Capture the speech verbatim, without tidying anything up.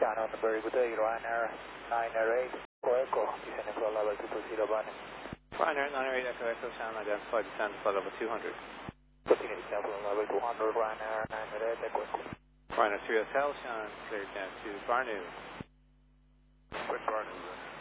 China on the very good day, Ryanair nine eight Echo, descending for level two two zero Barney. Ryanair nine eight Echo Echo, sound identified, descend for level two hundred. Continue to for level two hundred, Ryanair nine eight Echo Echo. Ryanair three Hotel, sound cleared down to Barnew. Quick Barnew.